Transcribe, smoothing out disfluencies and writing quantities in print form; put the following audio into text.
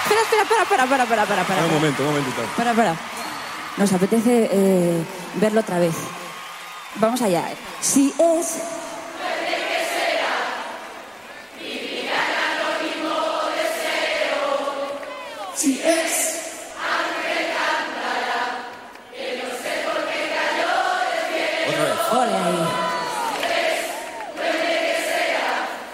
Espera. Un momentito. Espera. Nos apetece verlo otra vez. Vamos allá. Si es... Si es... Otra vez. Ole ahí.